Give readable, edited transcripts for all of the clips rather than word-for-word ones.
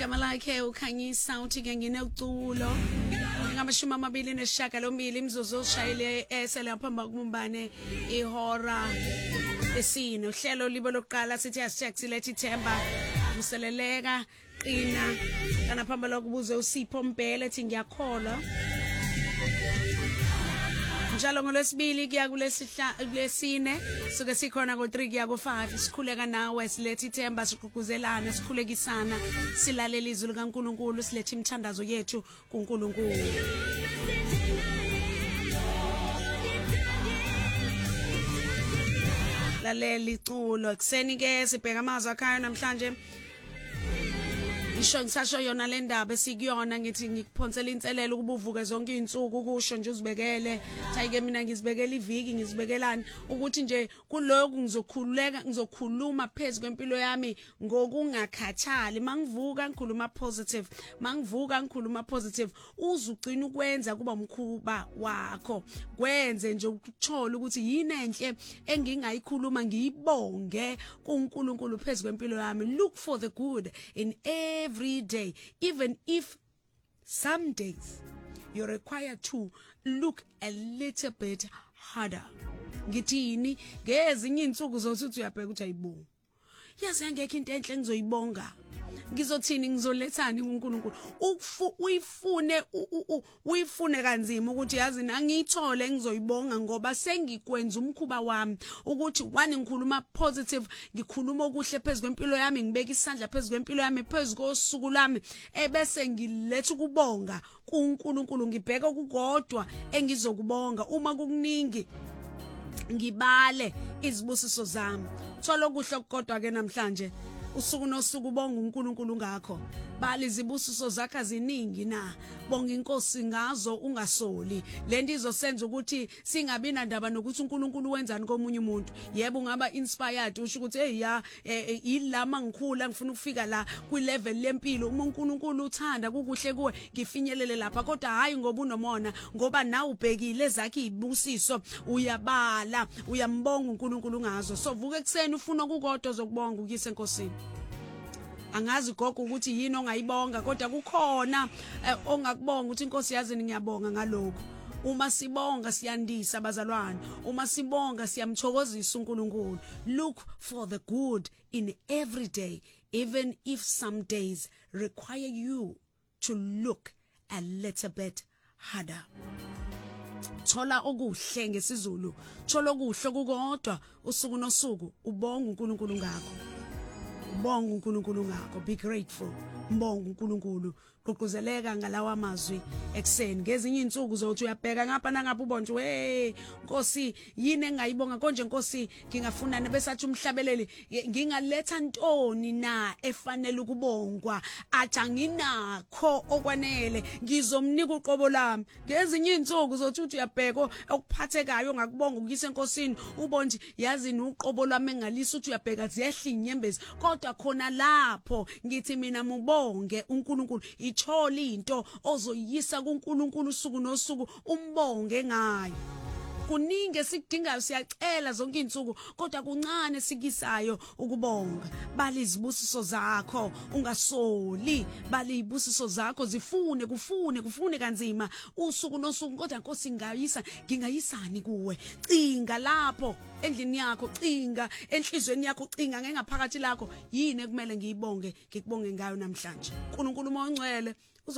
igama lakhe ukhanyisa uthi ke ngineuculo ngamashumi 29 imzuzu oshayile esela phamba kumbane ihora esine uhlelo libo lokuqala sithi asicheck lethi Themba useleleka qina kana phamba lokubuze uSipho Mbele ethi ngiyakholwa njalo ngolwesibili kuya kulesine suke sikhona ngo3 kuya ku5 sikhuleka nawe silethi Themba siququzelana sikhulekisana silalela izwi likaNkuluNkulu silethe imithandazo yethu kuNkuluNkulu lalela iculo kuseni ke sibheka amazwi akhayo namhlanje isho ngisasho yona le ndaba esikuyona ngithi ngikuphonsela inselelo ukuba uvuke zonke izinsuku kusho nje uzibekele thayike mina ngizibekela iviki ngizibekelani ukuthi nje kuloku ngizokhuluma phezulu kwempilo yami ngokungakhathali mangivuka ngikhuluma positive uzugcina ukwenza kuba umkhuba wakho kwenze nje ukuthola ukuthi yini enhle engingayikhuluma ngiyibonge kuNkulunkulu phezulu kwempilo yami look for the good in every day, even if some days you're required to look a little bit harder. Ngithini ngezinye insuku zokuthi uyabheka ukuthi ayibo. Yazi angeke into enhle ngizoyibonga. Ngizothini ngizolethani kuNkulunkulu uyifune kanzima ukuthi yazi ngiyithole ngizoyibonga ngoba sengikwenza umkhuba wami ukuthi wani ngikhuluma positive ngikhuluma okuhle phezulu kwempilo yami ngibeka isandla phezulu kwempilo yami phezulu kosuku lami ebese ngiletha ukubonga kuNkulunkulu ngibheka ukugodwa engizokubonga uma kukuningi ngibale izibusiso zami thola okuhle okukodwa ke namhlanje usuku nosuku ubonga uNkulunkulu ngakho bali izibusiso zakhe ziningi na bonga inkosi ngazo ungasoli lento izosenza ukuthi singabi nandaba nokuthi uNkulunkulu wenzani komunye umuntu yebo ungaba inspired usho ukuthi yilama ngikhula ngifuna ukufika la kwi-level lempilo uma uNkulunkulu uthanda kukuhle kuwe ngifinyelele lapha kodwa hayi ngoba unomona ngoba na ubhekile zakhe izibusiso uyabala uyambonga uNkulunkulu ngazo so vuka ekseni ufuna ukukodwa zokubonga ukise enkosini angazi gogo ukuthi yini ongayibonga kodwa kukhona ongakubonga ukuthi inkosi yazi ngiyabonga ngalokho uma sibonga siyandisa abazalwane uma sibonga siyamthokozisa uNkulunkulu look for the good in every day even if some days require you to look a little bit harder thola okuhle ngesizulu thola okuhle kukodwa usuku nosuku ubonga uNkulunkulu ngakho bonga uNkulunkulu ngakho be grateful mbonga uNkulunkulu qoquzeleka ngalawa amazwi ekseni ngezinye insuku zothi uyabheka ngapha nangapha ubonje Nkosi yini engayibonga konje Nkosi ngingafunana besathi umhlabeleli ngingaletha ntoni na efanele ukubongwa athi nginakho okwanele ngizomnika uqobo lami ngezinye insuku zothi uyabheka okuphathekayo ngakubonga ukuyise enkosini ubonje yazi uqobo lami engalisa uthi uyabheka ziyehla inyembezi kodwa khona lapho ngithi mina mubonge uNkulunkulu itholi into ozoyisa kuNkulunkulu usuku nosuku umbonge ngayo kuningi esikudingayo siyacela zonke insuku kodwa kuncane sikisayo ukubonga bali izibusiso zakho ungasoli bali izibusiso zakho kufune kanzima usuku nosuku kodwa Nkosi ngingayisani kuwe cinga lapho endlini yakho cinga enhlizweni yakho cinga ngengaphakathi lakho yini ekumele ngiyibonge ngikubonge ngayo namhlanje uNkulunkulu ongcwele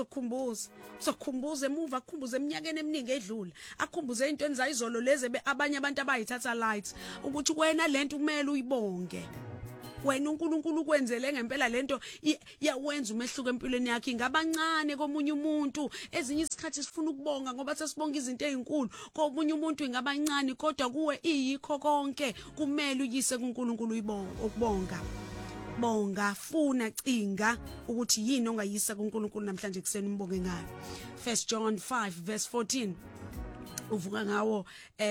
uzokhumbuza emuva akhumbuze eminyakeni eminingi edlule akhumbuze into enzayizolo leze abanye abantu abayithatha light ukuthi wena lento kumele uyibonge wena uNkulunkulu ukwenzele ngempela lento yawenza umehluko empilweni yakhe ingabancane komunye umuntu ezinye isikhathi sifuna ukubonga ngoba sesibonga izinto ezinkulu komunye umuntu ingabancane kodwa kuwe iyikho konke kumele uyise kuNkulunkulu ukubonga bonga funa cinga ukuthi yini ongayisa kuNkulunkulu namhlanje kuseni umbonge ngayo 1 John 5 verse 14 uvuka ngawo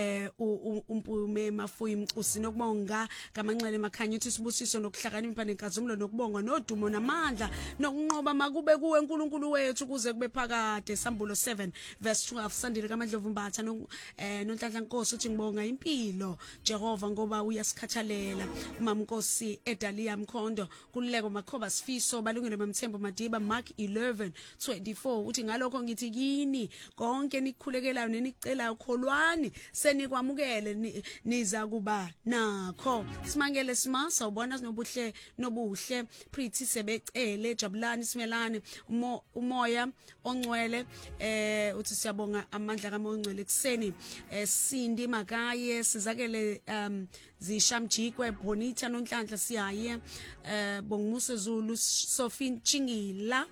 umpume mafuyi imcusi nokubonga ngamanxele emakhanya uthi sibusiso nokuhlakanipha nenkazumulo nokubonga nodumo namandla nokunqoba makube kuwe uNkulunkulu wethu kuze kube phakade Sambulo 7 verse 12 Sandile kaMadlovu Mbatha noNhlanhla Nkosi uthi ngibonga impilo Jehova ngoba uyasikhathalela Mama Nkosi Edalia Mkhondo kululeko Makhoba Sifiso balungile Mamthembo Madiba Mark 11:24 uthi ngalokho ngithi kini konke nikhulekelayo nenicela ukholwani senikwamukele niza kuba nakho simangele simasa ubona nobuhle Pretty sebecele Jabulani Simelani umoya ongcwele uthi siyabonga amandla kaMoya ongcwele kuseni Sindi Makaye sizakele zishamjikwe Bonita noNhlanhla siyaye Bongumuso Zulu Sophie Chingila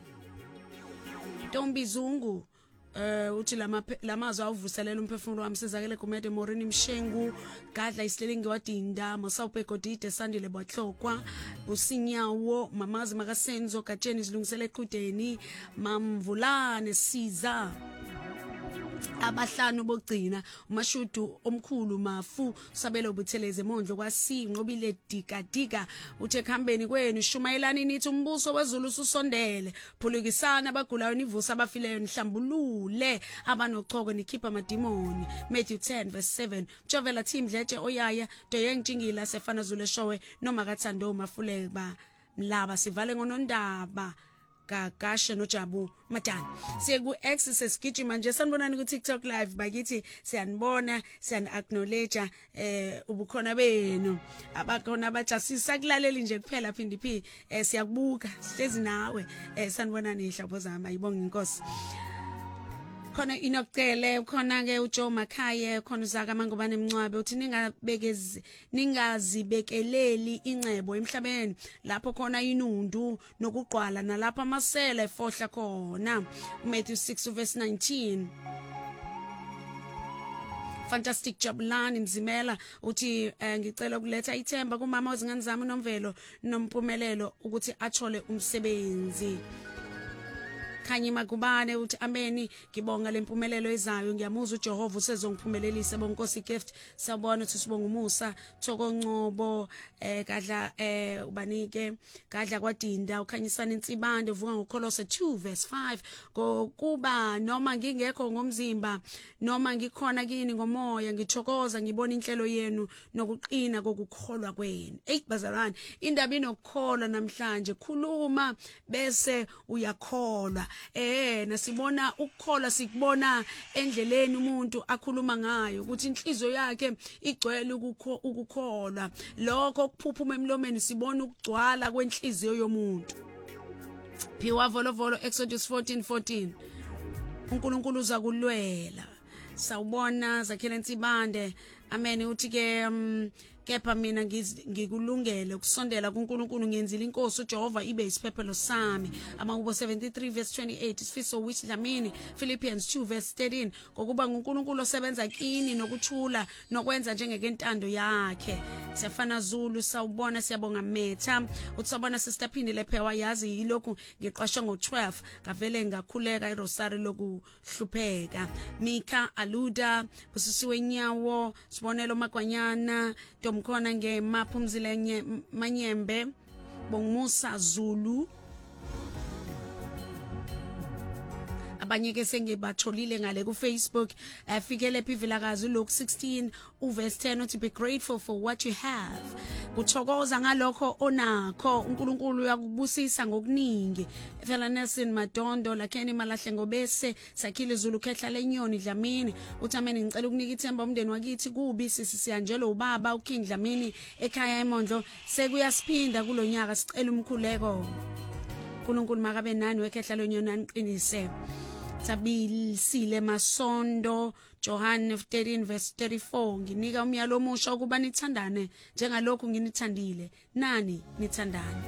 Ntombi Zungu uthi lamazwi avuselela umphefumulo wami sizakele Gumede Morini Mshengu Gadla Isilelingi Wadinda Masawupe Godide Sandile Bwahlokwa Businyawo Mamazi Makasenzo Gatsheni Zilungisele Eqhudeni Mamvulane Siza abahlanu bogcina umashudu omkhulu Mafu sabelo Butheleze Mondlo kwasi Nqobile Dika uthe khambeni kwenu shumayelani nithi umbuso wezulu usondele phulukisana abagulayo nivusa abafileyo nihlambulule abanochoko nikhipha amadimoni Matthew 10:7 Jovela team Dletshe oyaya doyengijingila sefana Zulu showe noma kathando mafuleka mlaba sivale ngonondaba Gagasha noJabu Matani siye ku Access Gijima nje sanibonani ku TikTok live bakithi siyanibona acknowledge ubukhona benu abakhona abajasisa kulaleli nje kuphela phindi siyakubuka sihlezi nawe sanibonani ihlabo zami ayibonga inkosi khona inokcele khona ke uJoe Makhaye khona uzaka mangobane emncwabe uthi ningazibekeleli incebo emhlabeni lapho khona inundu nokugqwala nalapha amasela efohla khona Matthew 6:19 Fantastic Jabulani Mzimela uthi ngicela ukuletha ithemba kumama wezingane zami uNomvelo nompumelelo ukuthi athole umsebenzi Khanyi Magubane uthi ameni ngibonga lempumelelo ezayo ngiyamuzwa uJehova usezongiphumelelisa bonkosi gift sabona ukuthi sibonga umusa Thoko Ngcobo Gadla ubanike Gadla kwaDinda ukhanyisana insibande uvuka ngoKolose 2:5 ngokuba noma ngingekho ngomzimba noma ngikhona kini ngomoya ngithokoza ngibona inhlelo yenu nokuqina kokukholwa kwenu bazalwane indaba inokukholwa namhlanje khuluma bese uyakholwa nasibona ukukholwa sikubona endleleni umuntu akhuluma ngayo ukuthi inhliziyo yakhe igcwele ukukholwa lokho kuphuphuma emlomeni sibona ukugcwala kwenhliziyo yomuntu Phiwa volovolo Exodus 14:14 uNkulunkulu uzakulwela sawubona zakhela insibande amen uthi ke kepha mina ngikulungele ukusondela kuNkulunkulu ngenzile inkosi uJehova ibe isiphephelo sami amahubo 73:28 isifiso which Dlamini Philippians 2:13 ngokuba nguNkulunkulu osebenza kini nokuthula nokwenza njengekentando yakhe siyafana Zulu sawubona siyabonga Metha utsabona sister Phindile Phewa yazi yilokhu ngiqashwa ngo12 ngavele ngakhuleka eRosari lokuhlupheka Mika Aluda busisiwe nyawo sibonelo Magwanyana Tomkhona ngemaphumzile Manyembe Bongumusa Zulu abanye ke sengibatholile ngale ku Facebook afikele Phivilakazi Luke 16 uverse 10 to be grateful for what you have kuthokoza ngalokho onakho uNkulunkulu uyakubusisa ngokuningi phela Nelson Madondo lakheni malahle ngobese sakhile Zulu khehla lenyoni Dlamini uthi ameni ngicela ukunika ithemba umndeni wakithi kubi siyanjelo ubaba uKing Dlamini ekhaya eMondlo sekuyasiphinda kulonyaka sicela umkhuleko uNkulunkulu makabe nani wekhehla lenyoni aniqinise Sabilisile Masondo John 13:34 nginika umyalo omusha ukuba nithandane njengalokhu nginithandile nani nithandane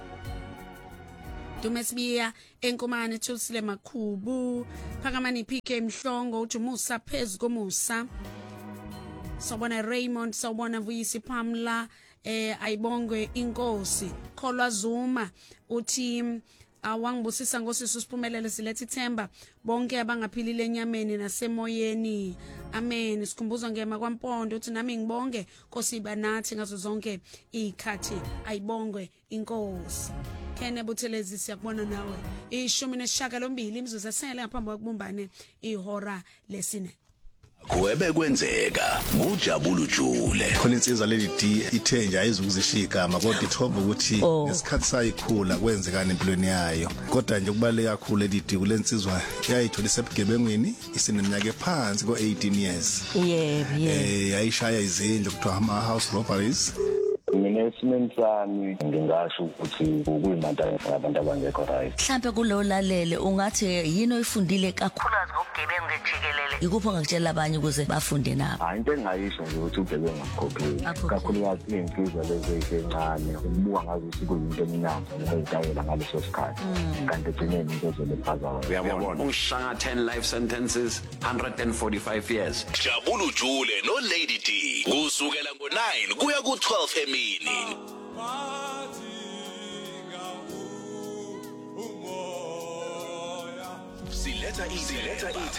Dumesibiya enkomane Thusile Makhubu Phakamani PK Mhlongo uthi Musa phezulu komusa Sawubona Raymond sawubona Vuyisi Pamla ayibongwe inkosi Kholwa Zuma uthi awangibusisa ngosiso Siphumelele silethe ithemba bonke abangaphilile enyameni nasemoyeni amen sikhumbuzwa ngema kwaMpondo uthi nami ngibonge Nkosi banathi ngazo zonke ikhathi ayibongwe inkosi Kene Buthelezi siyakubona nawe 18 imzuzu esele ngaphambi kokubumbane ihora lesine Kuwebe kwenzeka ngujabulu jule khona insizwa leli D ithe nje ayizukuzishika kodwa ithomba ukuthi ngesikhathi sayikhula kwenzekana empilweni yayo kodwa nje kubaleka kakhulu leli D kulensizwa yayithola isebugebengweni isineminyaka ephansi ko18 years yebo yayishaya izindlu kuthiwa ama house robberies mina esimeni sami ngingasho ukuthi kuyimantana abantu abangekho right mhlambe kulo lalele ungathi yini oyifundile kakhulu ngobugebengu ngejikelele ikupho ngakutshela abanye ukuze bafunde nabo into engayisho nje ukuthi ugebengu ngakhokheli kakhulukazi insizwa lezi ezincane ubuka ngazo sikuyinto eminyango nezitayela ngaleso sikhathi kanti egcineni into ezolebhazayo uyabona ushanga 10 life sentences 145 years Jabulu Jule no Lady D kusukela ngo9 kuya ku12 emini Siletha